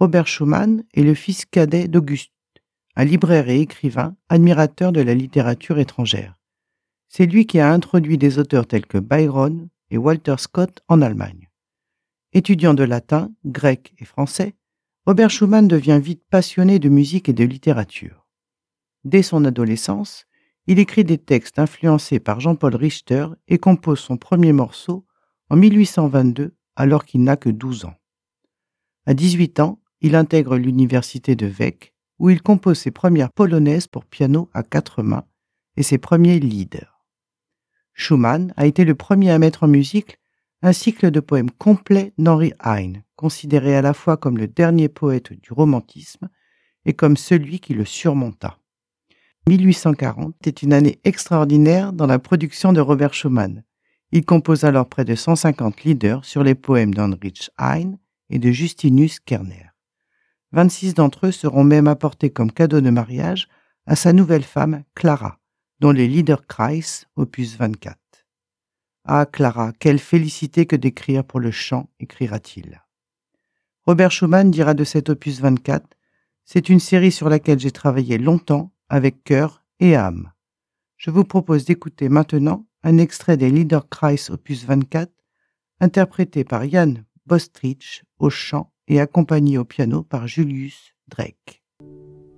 Robert Schumann est le fils cadet d'August, un libraire et écrivain, admirateur de la littérature étrangère. C'est lui qui a introduit des auteurs tels que Byron et Walter Scott en Allemagne. Étudiant de latin, grec et français, Robert Schumann devient vite passionné de musique et de littérature. Dès son adolescence, il écrit des textes influencés par Jean-Paul Richter et compose son premier morceau en 1822 alors qu'il n'a que 12 ans. À 18 ans, il intègre l'université de Weck où il compose ses premières polonaises pour piano à 4 mains et ses premiers lieder. Schumann a été le premier à mettre en musique un cycle de poèmes complet d'Henry Heine, considéré à la fois comme le dernier poète du romantisme et comme celui qui le surmonta. 1840 est une année extraordinaire dans la production de Robert Schumann. Il compose alors près de 150 lieder sur les poèmes d'Heinrich Heine et de Justinus Kerner. 26 d'entre eux seront même apportés comme cadeau de mariage à sa nouvelle femme, Clara, dont les Liederkreis, opus 24. Ah, Clara, quelle félicité que d'écrire pour le chant, écrira-t-il. Robert Schumann dira de cet opus 24 « C'est une série sur laquelle j'ai travaillé longtemps, avec cœur et âme. » Je vous propose d'écouter maintenant un extrait des Liederkreis opus 24, interprété par Jan Bostrich au chant et accompagné au piano par Julius Drake.